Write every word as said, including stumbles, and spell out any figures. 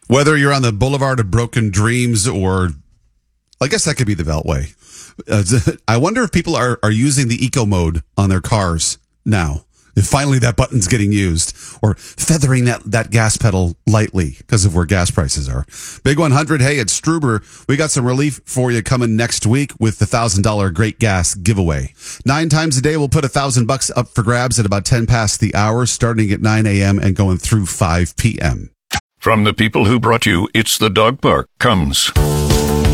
Whether you're on the Boulevard of Broken Dreams or I guess that could be the Beltway. Uh, I wonder if people are, are using the eco mode on their cars now. If finally that button's getting used, or feathering that, that gas pedal lightly because of where gas prices are. Big one hundred, hey, it's Struber. We got some relief for you coming next week with the one thousand dollars Great Gas giveaway. Nine times a day, we'll put one thousand bucks up for grabs at about ten past the hour, starting at nine a.m. and going through five p.m. From the people who brought you It's the Dog Park comes